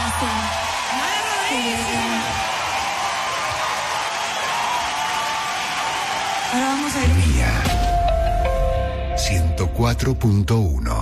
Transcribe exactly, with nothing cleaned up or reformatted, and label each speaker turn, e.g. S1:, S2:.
S1: Ahora vamos a ir.
S2: ciento cuatro punto uno.